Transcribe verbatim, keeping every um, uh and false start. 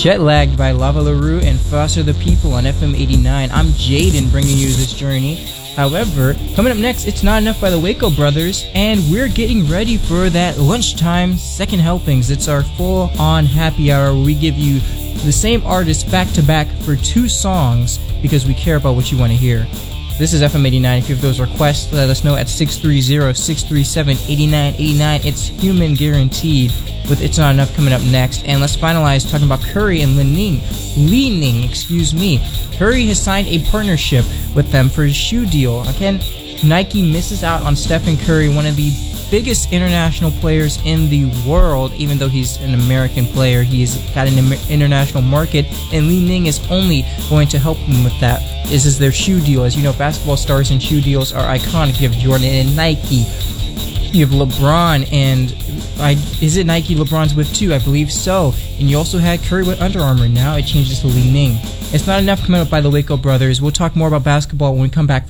Jet Lagged by Lava LaRue and Foster the People on F M eighty-nine. I'm Jaden bringing you this journey. However, coming up next, It's Not Enough by the Waco Brothers, and we're getting ready for that lunchtime second helpings. It's our full-on happy hour where we give you the same artist back-to-back for two songs because we care about what you want to hear. This is F M eighty-nine. If you have those requests, let us know at six three zero, six three seven, eight nine eight nine. It's human guaranteed with It's Not Enough coming up next. And let's finalize talking about Curry and Li-Ning. Li-Ning, excuse me. Curry has signed a partnership with them for his shoe deal. Again, Nike misses out on Stephen Curry, one of the biggest international players in the world. Even though he's an American player, he's got an international market, and Li-Ning is only going to help him with that. This is their shoe deal. As you know, basketball stars and shoe deals are iconic. You have Jordan and Nike. You have LeBron and I, is it Nike LeBron's with too? I believe so. And you also had Curry with Under Armour. Now it changes to Li-Ning. It's Not Enough coming up by the Waco Brothers. We'll talk more about basketball when we come back.